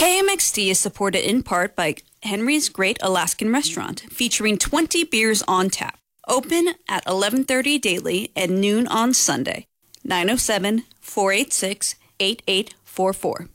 KMXT is supported in part by Henry's Great Alaskan Restaurant, featuring 20 beers on tap. Open at 11:30 daily and noon on Sunday. 907-486-8844.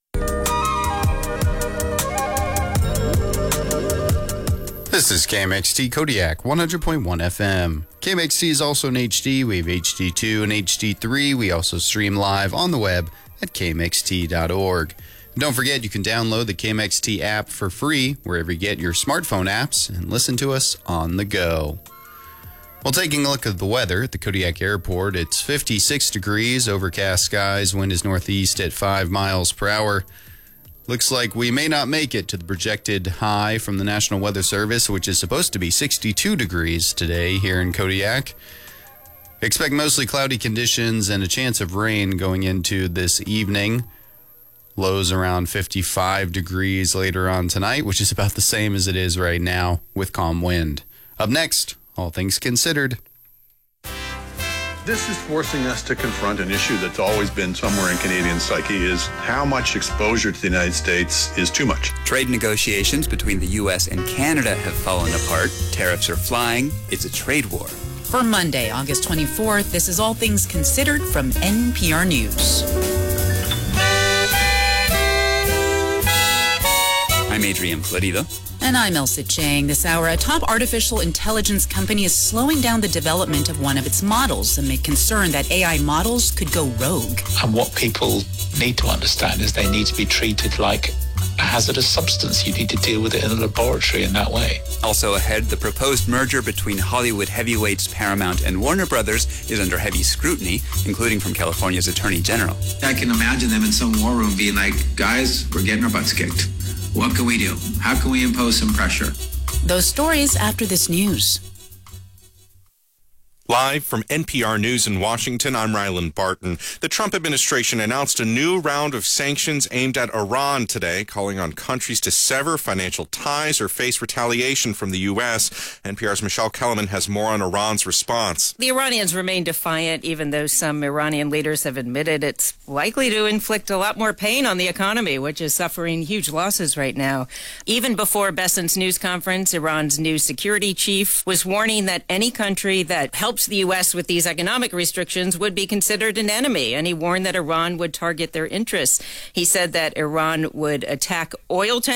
This is KMXT Kodiak 100.1 FM. KMXT is also in HD. We have HD2 and HD3. We also stream live on the web at kmxt.org. And don't forget, you can download the KMXT app for free wherever you get your smartphone apps and listen to us on the go. Well, taking a look at the weather at the Kodiak Airport, it's 56 degrees, overcast skies, wind is northeast at 5 miles per hour. Looks like we may not make it to the projected high from the National Weather Service, which is supposed to be 62 degrees today here in Kodiak. Expect mostly cloudy conditions and a chance of rain going into this evening. Lows around 55 degrees later on tonight, which is about the same as it is right now with calm wind. Up next, All Things Considered. This is forcing us to confront an issue that's always been somewhere in Canadian psyche, is how much exposure to the United States is too much. Trade negotiations between the U.S. and Canada have fallen apart. Tariffs are flying. It's a trade war. For Monday, August 24th, this is All Things Considered from NPR News. I'm Adrian Florido. And I'm Elsa Chang. This hour, a top artificial intelligence company is slowing down the development of one of its models amid concern that AI models could go rogue. And what people need to understand is they need to be treated like a hazardous substance. You need to deal with it in a laboratory in that way. Also ahead, the proposed merger between Hollywood heavyweights Paramount and Warner Brothers is under heavy scrutiny, including from California's Attorney General. I can imagine them in some war room being like, guys, we're getting our butts kicked. What can we do? How can we impose some pressure? Those stories after this news. Live from NPR News in Washington, I'm Ryland Barton. The Trump administration announced a new round of sanctions aimed at Iran today, calling on countries to sever financial ties or face retaliation from the U.S. NPR's Michelle Kellerman has more on Iran's response. The Iranians remain defiant, even though some Iranian leaders have admitted it's likely to inflict a lot more pain on the economy, which is suffering huge losses right now. Even before Bessent's news conference, Iran's new security chief was warning that any country that helps the U.S. with these economic restrictions would be considered an enemy, and he warned that Iran would target their interests. He said that Iran would attack oil tankers